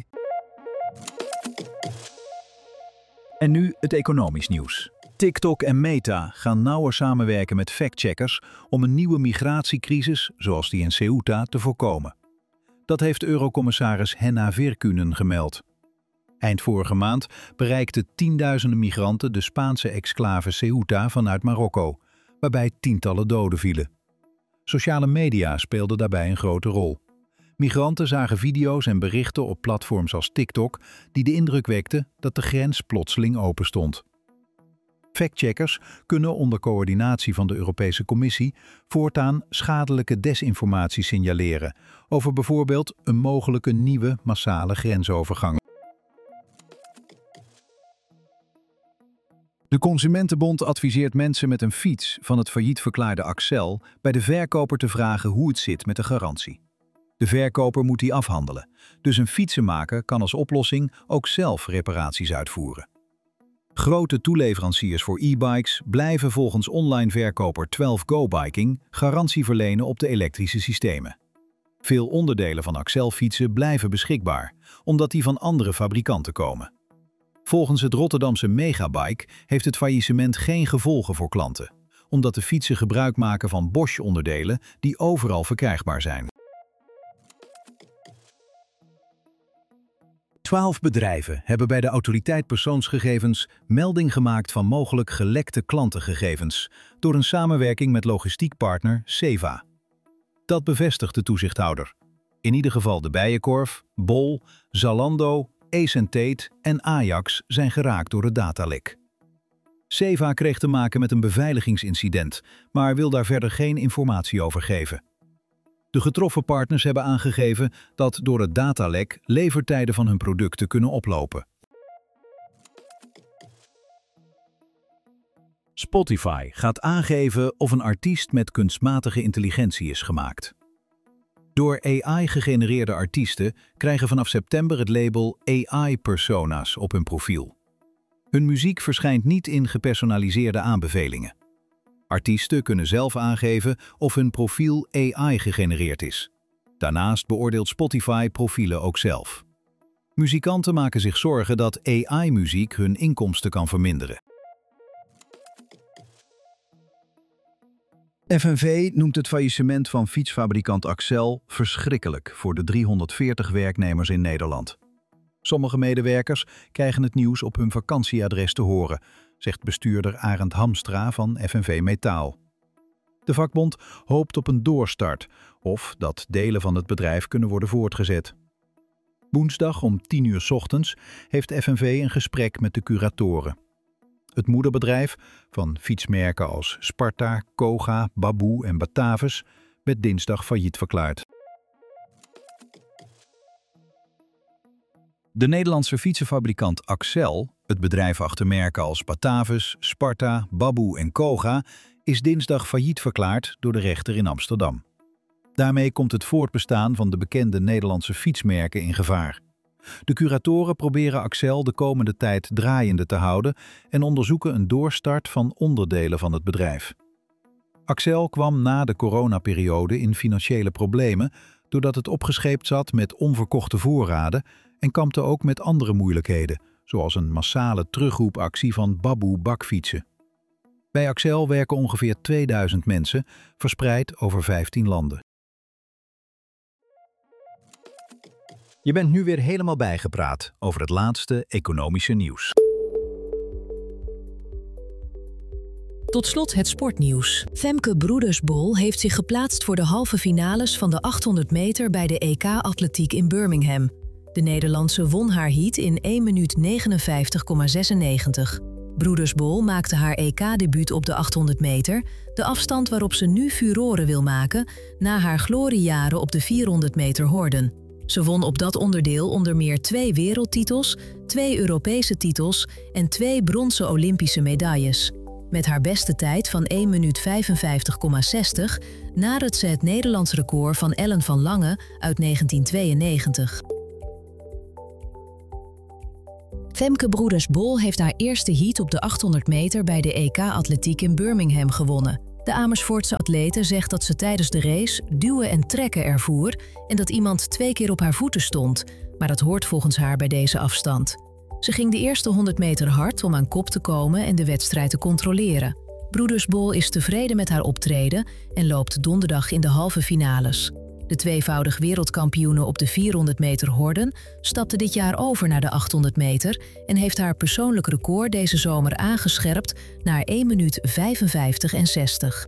En nu het economisch nieuws. TikTok en Meta gaan nauwer samenwerken met factcheckers om een nieuwe migratiecrisis, zoals die in Ceuta, te voorkomen. Dat heeft Eurocommissaris Henna Virkkunen gemeld. Eind vorige maand bereikten tienduizenden migranten de Spaanse exclave Ceuta vanuit Marokko, waarbij tientallen doden vielen. Sociale media speelden daarbij een grote rol. Migranten zagen video's en berichten op platforms als TikTok die de indruk wekten dat de grens plotseling open stond. Factcheckers kunnen onder coördinatie van de Europese Commissie voortaan schadelijke desinformatie signaleren over bijvoorbeeld een mogelijke nieuwe massale grensovergang. De Consumentenbond adviseert mensen met een fiets van het failliet verklaarde Accel bij de verkoper te vragen hoe het zit met de garantie. De verkoper moet die afhandelen, dus een fietsenmaker kan als oplossing ook zelf reparaties uitvoeren. Grote toeleveranciers voor e-bikes blijven volgens online verkoper 12Go Biking garantie verlenen op de elektrische systemen. Veel onderdelen van Accel-fietsen blijven beschikbaar, omdat die van andere fabrikanten komen. Volgens het Rotterdamse Megabike heeft het faillissement geen gevolgen voor klanten, omdat de fietsen gebruik maken van Bosch-onderdelen die overal verkrijgbaar zijn. 12 bedrijven hebben bij de Autoriteit Persoonsgegevens melding gemaakt van mogelijk gelekte klantengegevens door een samenwerking met logistiekpartner Seva. Dat bevestigt de toezichthouder. In ieder geval de Bijenkorf, Bol, Zalando, Ace & Tate en Ajax zijn geraakt door het datalek. Seva kreeg te maken met een beveiligingsincident, maar wil daar verder geen informatie over geven. De getroffen partners hebben aangegeven dat door het datalek levertijden van hun producten kunnen oplopen. Spotify gaat aangeven of een artiest met kunstmatige intelligentie is gemaakt. Door AI gegenereerde artiesten krijgen vanaf september het label AI-persona's op hun profiel. Hun muziek verschijnt niet in gepersonaliseerde aanbevelingen. Artiesten kunnen zelf aangeven of hun profiel AI gegenereerd is. Daarnaast beoordeelt Spotify profielen ook zelf. Muzikanten maken zich zorgen dat AI-muziek hun inkomsten kan verminderen. FNV noemt het faillissement van fietsfabrikant Accel verschrikkelijk voor de 340 werknemers in Nederland. Sommige medewerkers krijgen het nieuws op hun vakantieadres te horen, zegt bestuurder Arend Hamstra van FNV Metaal. De vakbond hoopt op een doorstart of dat delen van het bedrijf kunnen worden voortgezet. Woensdag om 10 uur 's ochtends heeft FNV een gesprek met de curatoren. Het moederbedrijf van fietsmerken als Sparta, Koga, Baboe en Batavus werd dinsdag failliet verklaard. De Nederlandse fietsenfabrikant Accel, het bedrijf achter merken als Batavus, Sparta, Baboe en Koga, is dinsdag failliet verklaard door de rechter in Amsterdam. Daarmee komt het voortbestaan van de bekende Nederlandse fietsmerken in gevaar. De curatoren proberen Accel de komende tijd draaiende te houden en onderzoeken een doorstart van onderdelen van het bedrijf. Accel kwam na de coronaperiode in financiële problemen doordat het opgescheept zat met onverkochte voorraden en kampte ook met andere moeilijkheden, zoals een massale terugroepactie van Baboe bakfietsen. Bij Accel werken ongeveer 2000 mensen, verspreid over 15 landen. Je bent nu weer helemaal bijgepraat over het laatste economische nieuws. Tot slot het sportnieuws. Femke Broedersbol heeft zich geplaatst voor de halve finales van de 800 meter bij de EK-atletiek in Birmingham. De Nederlandse won haar heat in 1 minuut 59,96. Broedersbol maakte haar EK-debuut op de 800 meter, de afstand waarop ze nu furoren wil maken na haar gloriejaren op de 400 meter horden. Ze won op dat onderdeel onder meer 2 wereldtitels, 2 Europese titels en 2 bronzen Olympische medailles. Met haar beste tijd van 1 minuut 55,60 nadert ze het Nederlands record van Ellen van Lange uit 1992. Femke Broeders-Bol heeft haar eerste heat op de 800 meter bij de EK Atletiek in Birmingham gewonnen. De Amersfoortse atlete zegt dat ze tijdens de race duwen en trekken ervoer en dat iemand 2 keer op haar voeten stond, maar dat hoort volgens haar bij deze afstand. Ze ging de eerste 100 meter hard om aan kop te komen en de wedstrijd te controleren. Broeders-Bol is tevreden met haar optreden en loopt donderdag in de halve finales. De tweevoudig wereldkampioene op de 400 meter horden stapte dit jaar over naar de 800 meter en heeft haar persoonlijk record deze zomer aangescherpt naar 1 minuut 55 en 60.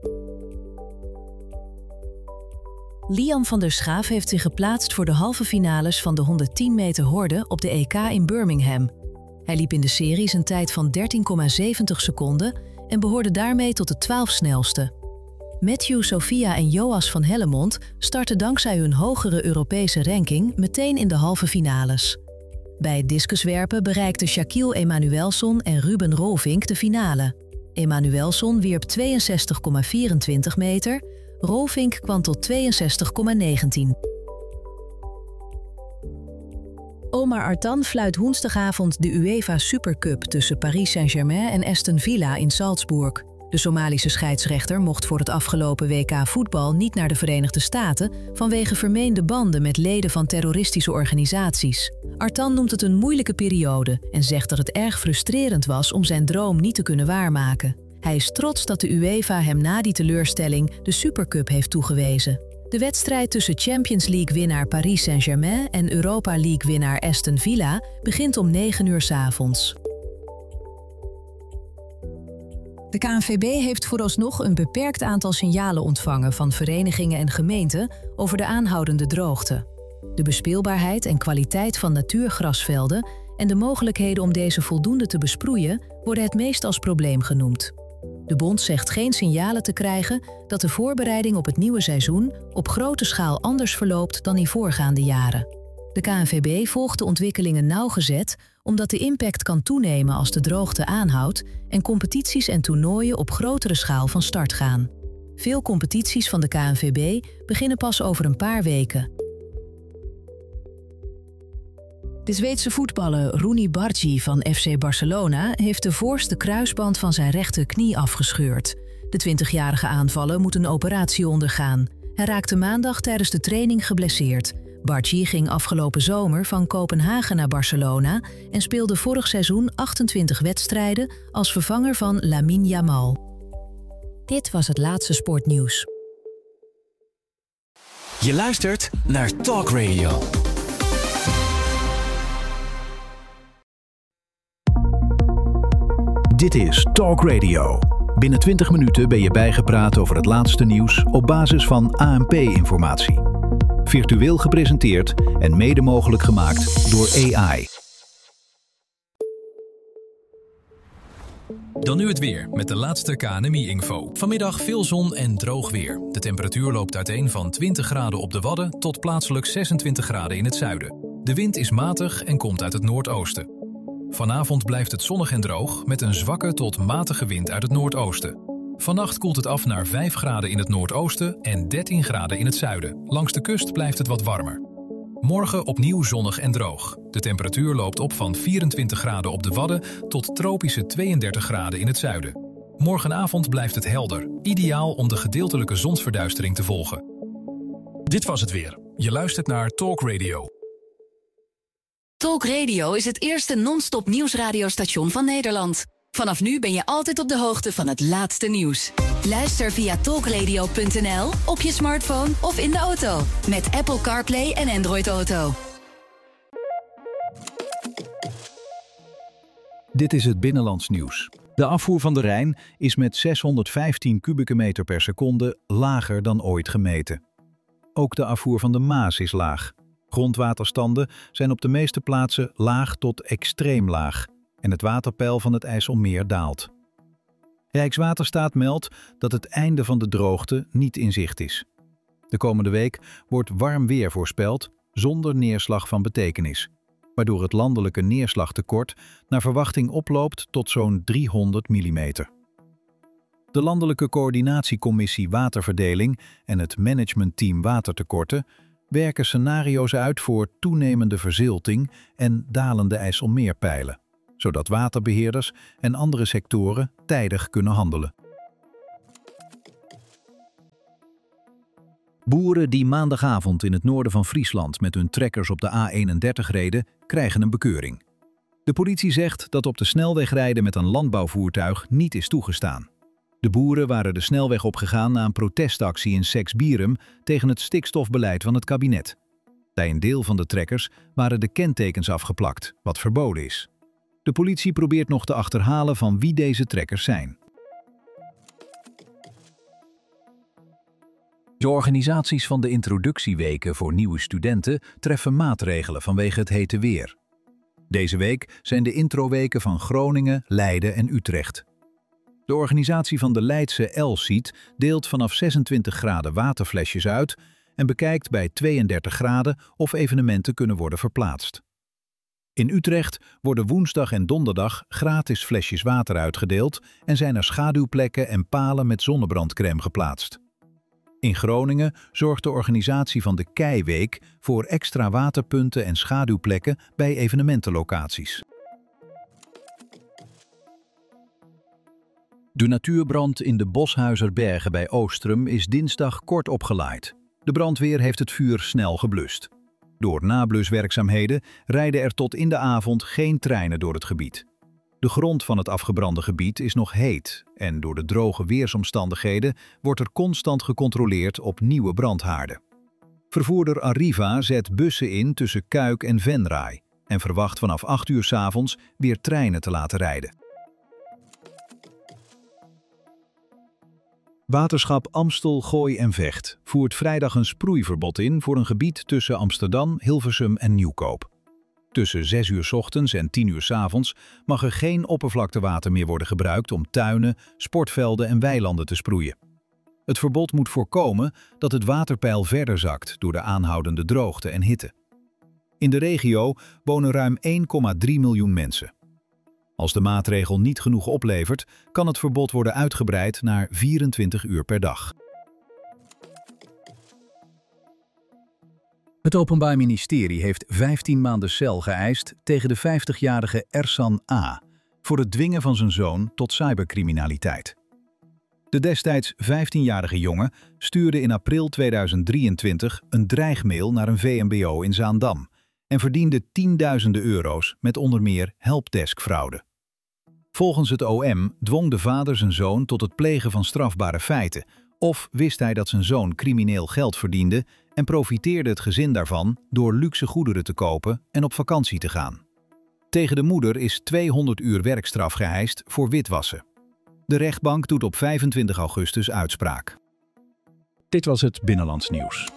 Liam van der Schaaf heeft zich geplaatst voor de halve finales van de 110 meter horde op de EK in Birmingham. Hij liep in de series een tijd van 13,70 seconden en behoorde daarmee tot de 12 snelste. Matthew, Sophia en Joas van Hellemond starten dankzij hun hogere Europese ranking meteen in de halve finales. Bij het discuswerpen bereikten Shaquille Emanuelsson en Ruben Rolvink de finale. Emanuelsson wierp 62,24 meter, Rolvink kwam tot 62,19. Omar Artan fluit woensdagavond de UEFA Supercup tussen Paris Saint-Germain en Aston Villa in Salzburg. De Somalische scheidsrechter mocht voor het afgelopen WK voetbal niet naar de Verenigde Staten vanwege vermeende banden met leden van terroristische organisaties. Artan noemt het een moeilijke periode en zegt dat het erg frustrerend was om zijn droom niet te kunnen waarmaken. Hij is trots dat de UEFA hem na die teleurstelling de Supercup heeft toegewezen. De wedstrijd tussen Champions League-winnaar Paris Saint-Germain en Europa League-winnaar Aston Villa begint om 9 uur 's avonds. De KNVB heeft vooralsnog een beperkt aantal signalen ontvangen van verenigingen en gemeenten over de aanhoudende droogte. De bespeelbaarheid en kwaliteit van natuurgrasvelden en de mogelijkheden om deze voldoende te besproeien worden het meest als probleem genoemd. De bond zegt geen signalen te krijgen dat de voorbereiding op het nieuwe seizoen op grote schaal anders verloopt dan in voorgaande jaren. De KNVB volgt de ontwikkelingen nauwgezet omdat de impact kan toenemen als de droogte aanhoudt en competities en toernooien op grotere schaal van start gaan. Veel competities van de KNVB beginnen pas over een paar weken. De Zweedse voetballer Rooney Bargi van FC Barcelona heeft de voorste kruisband van zijn rechterknie afgescheurd. De 20-jarige aanvaller moet een operatie ondergaan. Hij raakte maandag tijdens de training geblesseerd. Bargi ging afgelopen zomer van Kopenhagen naar Barcelona en speelde vorig seizoen 28 wedstrijden als vervanger van Lamine Yamal. Dit was het laatste sportnieuws. Je luistert naar Talk Radio. Dit is Talk Radio. Binnen 20 minuten ben je bijgepraat over het laatste nieuws op basis van ANP-informatie. Virtueel gepresenteerd en mede mogelijk gemaakt door AI. Dan nu het weer met de laatste KNMI-info. Vanmiddag veel zon en droog weer. De temperatuur loopt uiteen van 20 graden op de Wadden tot plaatselijk 26 graden in het zuiden. De wind is matig en komt uit het noordoosten. Vanavond blijft het zonnig en droog met een zwakke tot matige wind uit het noordoosten. Vannacht koelt het af naar 5 graden in het noordoosten en 13 graden in het zuiden. Langs de kust blijft het wat warmer. Morgen opnieuw zonnig en droog. De temperatuur loopt op van 24 graden op de Wadden tot tropische 32 graden in het zuiden. Morgenavond blijft het helder, ideaal om de gedeeltelijke zonsverduistering te volgen. Dit was het weer. Je luistert naar Talk Radio. Talk Radio is het eerste non-stop nieuwsradiostation van Nederland. Vanaf nu ben je altijd op de hoogte van het laatste nieuws. Luister via talkradio.nl, op je smartphone of in de auto. Met Apple CarPlay en Android Auto. Dit is het binnenlands nieuws. De afvoer van de Rijn is met 615 kubieke meter per seconde lager dan ooit gemeten. Ook de afvoer van de Maas is laag. Grondwaterstanden zijn op de meeste plaatsen laag tot extreem laag en het waterpeil van het IJsselmeer daalt. Rijkswaterstaat meldt dat het einde van de droogte niet in zicht is. De komende week wordt warm weer voorspeld zonder neerslag van betekenis, waardoor het landelijke neerslagtekort naar verwachting oploopt tot zo'n 300 mm. De Landelijke Coördinatiecommissie Waterverdeling en het managementteam Watertekorten werken scenario's uit voor toenemende verzilting en dalende IJsselmeerpeilen. zodat waterbeheerders en andere sectoren tijdig kunnen handelen. Boeren die maandagavond in het noorden van Friesland met hun trekkers op de A31 reden, krijgen een bekeuring. De politie zegt dat op de snelweg rijden met een landbouwvoertuig niet is toegestaan. De boeren waren de snelweg opgegaan na een protestactie in Seksbierum tegen het stikstofbeleid van het kabinet. Bij een deel van de trekkers waren de kentekens afgeplakt, wat verboden is. De politie probeert nog te achterhalen van wie deze trekkers zijn. De organisaties van de introductieweken voor nieuwe studenten treffen maatregelen vanwege het hete weer. Deze week zijn de introweken van Groningen, Leiden en Utrecht. De organisatie van de Leidse Elsiet deelt vanaf 26 graden waterflesjes uit en bekijkt bij 32 graden of evenementen kunnen worden verplaatst. In Utrecht worden woensdag en donderdag gratis flesjes water uitgedeeld en zijn er schaduwplekken en palen met zonnebrandcrème geplaatst. In Groningen zorgt de organisatie van de Keiweek voor extra waterpunten en schaduwplekken bij evenementenlocaties. De natuurbrand in de Boshuizerbergen bij Oostrum is dinsdag kort opgelaaid. De brandweer heeft het vuur snel geblust. Door nabluswerkzaamheden rijden er tot in de avond geen treinen door het gebied. De grond van het afgebrande gebied is nog heet en door de droge weersomstandigheden wordt er constant gecontroleerd op nieuwe brandhaarden. Vervoerder Arriva zet bussen in tussen Kuik en Venray en verwacht vanaf 8 uur 's avonds weer treinen te laten rijden. Waterschap Amstel, Gooi en Vecht voert vrijdag een sproeiverbod in voor een gebied tussen Amsterdam, Hilversum en Nieuwkoop. Tussen 6 uur 's ochtends en 10 uur 's avonds mag er geen oppervlaktewater meer worden gebruikt om tuinen, sportvelden en weilanden te sproeien. Het verbod moet voorkomen dat het waterpeil verder zakt door de aanhoudende droogte en hitte. In de regio wonen ruim 1,3 miljoen mensen. Als de maatregel niet genoeg oplevert, kan het verbod worden uitgebreid naar 24 uur per dag. Het Openbaar Ministerie heeft 15 maanden cel geëist tegen de 50-jarige Ersan A. voor het dwingen van zijn zoon tot cybercriminaliteit. De destijds 15-jarige jongen stuurde in april 2023 een dreigmail naar een VMBO in Zaandam en verdiende tienduizenden euro's met onder meer helpdeskfraude. Volgens het OM dwong de vader zijn zoon tot het plegen van strafbare feiten, of wist hij dat zijn zoon crimineel geld verdiende en profiteerde het gezin daarvan door luxe goederen te kopen en op vakantie te gaan. Tegen de moeder is 200 uur werkstraf geëist voor witwassen. De rechtbank doet op 25 augustus uitspraak. Dit was het Binnenlands Nieuws.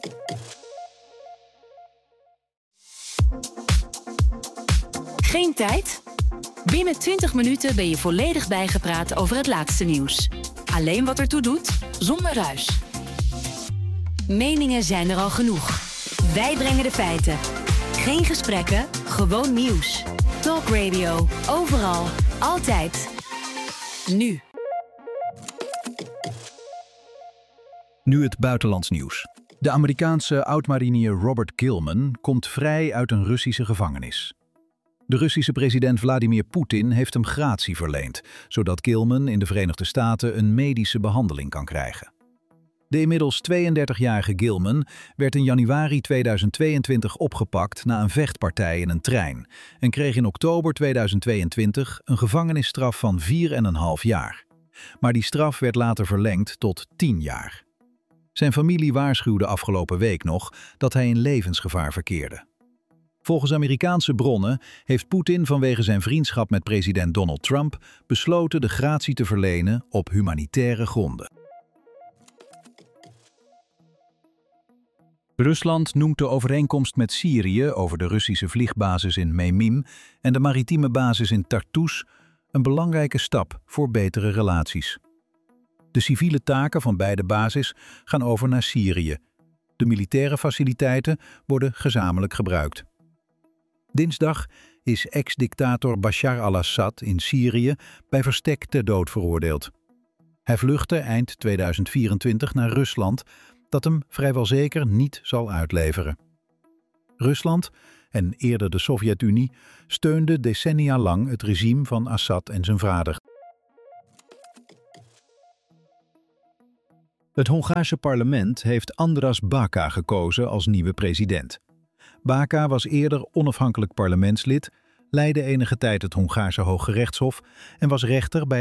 Geen tijd? Binnen 20 minuten ben je volledig bijgepraat over het laatste nieuws. Alleen wat ertoe doet, zonder ruis. Meningen zijn er al genoeg. Wij brengen de feiten. Geen gesprekken, gewoon nieuws. Talk Radio, overal, altijd. Nu. Nu het buitenlands nieuws. De Amerikaanse oud-marinier Robert Gilman komt vrij uit een Russische gevangenis. De Russische president Vladimir Poetin heeft hem gratie verleend, zodat Gilman in de Verenigde Staten een medische behandeling kan krijgen. De inmiddels 32-jarige Gilman werd in januari 2022 opgepakt na een vechtpartij in een trein en kreeg in oktober 2022 een gevangenisstraf van 4,5 jaar. Maar die straf werd later verlengd tot 10 jaar. Zijn familie waarschuwde afgelopen week nog dat hij in levensgevaar verkeerde. Volgens Amerikaanse bronnen heeft Poetin vanwege zijn vriendschap met president Donald Trump besloten de gratie te verlenen op humanitaire gronden. Rusland noemt de overeenkomst met Syrië over de Russische vliegbasis in Memim en de maritieme basis in Tartus een belangrijke stap voor betere relaties. De civiele taken van beide bases gaan over naar Syrië. De militaire faciliteiten worden gezamenlijk gebruikt. Dinsdag is ex-dictator Bashar al-Assad in Syrië bij verstek ter dood veroordeeld. Hij vluchtte eind 2024 naar Rusland, dat hem vrijwel zeker niet zal uitleveren. Rusland en eerder de Sovjet-Unie, steunde decennia lang het regime van Assad en zijn vader. Het Hongaarse parlement heeft Andras Baka gekozen als nieuwe president. Baka was eerder onafhankelijk parlementslid, leidde enige tijd het Hongaarse Hooggerechtshof en was rechter bij